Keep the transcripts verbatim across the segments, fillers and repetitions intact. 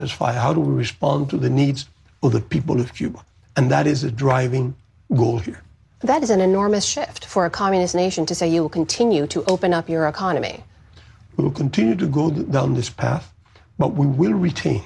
How do we respond to the needs of the people of Cuba? And that is a driving goal here. That is an enormous shift for a communist nation to say you will continue to open up your economy. We will continue to go down this path, but we will retain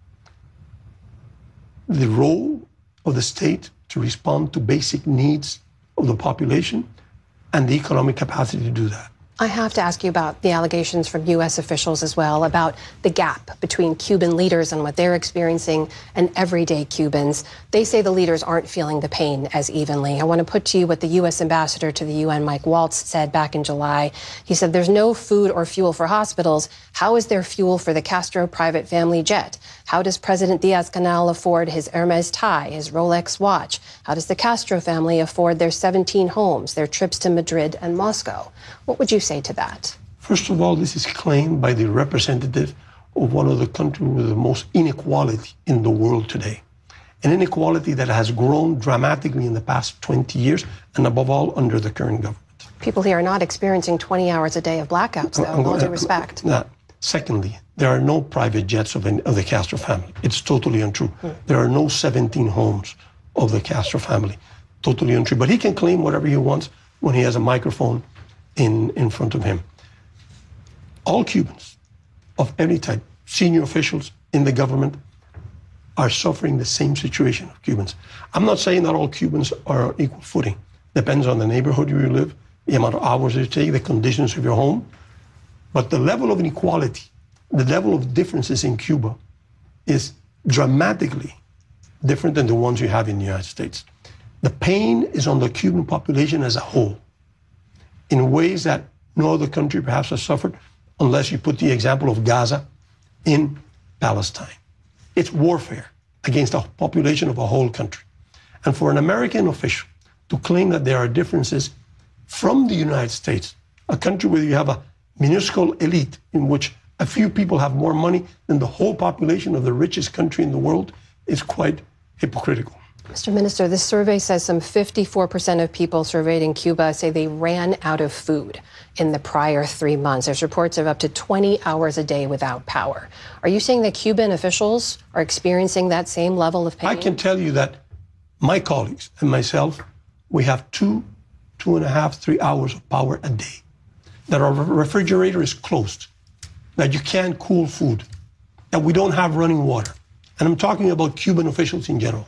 the role of the state to respond to basic needs of the population and the economic capacity to do that. I have to ask you about the allegations from U S officials as well about the gap between Cuban leaders and what they're experiencing and everyday Cubans. They say the leaders aren't feeling the pain as evenly. I want to put to you what the U S ambassador to the U N, Mike Waltz, said back in July. He said, there's no food or fuel for hospitals. How is there fuel for the Castro private family jet? How does President Diaz-Canel afford his Hermes tie, his Rolex watch? How does the Castro family afford their seventeen homes, their trips to Madrid and Moscow? What would you say to that? First of all, this is claimed by the representative of one of the countries with the most inequality in the world today. An inequality that has grown dramatically in the past twenty years, and above all, under the current government. People here are not experiencing twenty hours a day of blackouts, though, with all due respect. Now, secondly, there are no private jets of, any, of the Castro family. It's totally untrue. Hmm. There are no seventeen homes of the Castro family. Totally untrue. But he can claim whatever he wants when he has a microphone in, in front of him. All Cubans of any type, senior officials in the government, are suffering the same situation of Cubans. I'm not saying that all Cubans are on equal footing. Depends on the neighborhood you live, the amount of hours you take, the conditions of your home. But the level of inequality, the level of differences in Cuba is dramatically different than the ones you have in the United States. The pain is on the Cuban population as a whole in ways that no other country perhaps has suffered, unless you put the example of Gaza in Palestine. It's warfare against a population of a whole country. And for an American official to claim that there are differences from the United States, a country where you have a minuscule elite in which a few people have more money than the whole population of the richest country in the world, is quite hypocritical. Mister Minister, this survey says some fifty-four percent of people surveyed in Cuba say they ran out of food in the prior three months. There's reports of up to twenty hours a day without power. Are you saying that Cuban officials are experiencing that same level of pain? I can tell you that my colleagues and myself, we have two, two and a half, three hours of power a day. That our refrigerator is closed, that you can't cool food, that we don't have running water. And I'm talking about Cuban officials in general.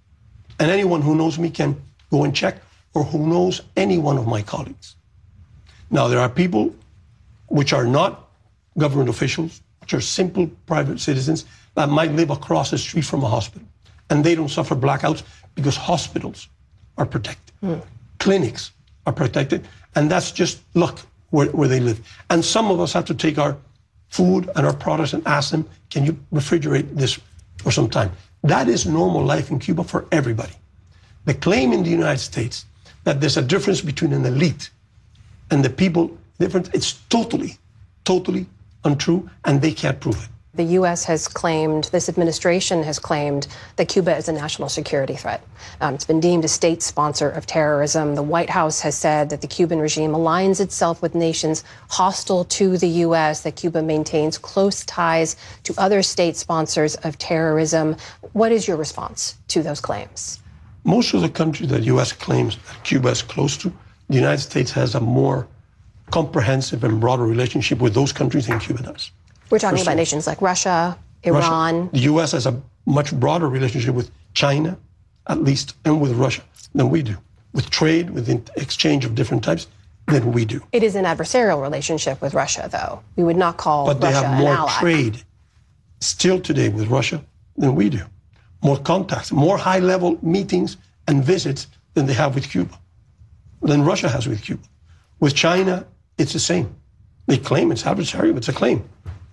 And anyone who knows me can go and check, or who knows any one of my colleagues. Now, there are people which are not government officials, which are simple private citizens that might live across the street from a hospital. And they don't suffer blackouts because hospitals are protected. Mm. Clinics are protected. And that's just luck where, where they live. And some of us have to take our food and our products and ask them, can you refrigerate this for some time? That is normal life in Cuba for everybody. The claim in the United States that there's a difference between an elite and the people, different, it's totally, totally untrue, and they can't prove it. The U S has claimed, this administration has claimed, that Cuba is a national security threat. Um, it's been deemed a state sponsor of terrorism. The White House has said that the Cuban regime aligns itself with nations hostile to the U S, that Cuba maintains close ties to other state sponsors of terrorism. What is your response to those claims? Most of the countries that the U S claims that Cuba is close to, the United States has a more comprehensive and broader relationship with those countries than Cuba does. We're talking about nations like Russia, Iran. Russia. The U S has a much broader relationship with China, at least, and with Russia than we do. With trade, with exchange of different types, than we do. It is an adversarial relationship with Russia, though. We would not call Russia an ally. But they have more trade still today with Russia than we do. More contacts, more high-level meetings and visits than they have with Cuba, than Russia has with Cuba. With China, it's the same. They claim it's adversarial, but it's a claim.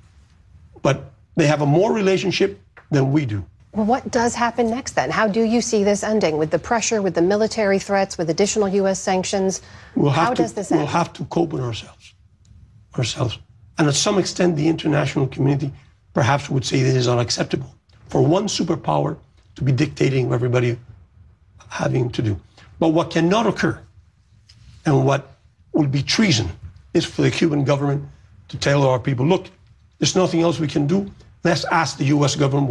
But they have a more relationship than we do. Well, what does happen next then? How do you see this ending? With the pressure, with the military threats, with additional U S sanctions? We'll have How to, does this end? We'll have to cope with ourselves. Ourselves. And at some extent, the international community perhaps would say this is unacceptable for one superpower to be dictating what everybody having to do. But what cannot occur, and what would be treason, is for the Cuban government to tell our people, look, there's nothing else we can do. Let's ask the U S government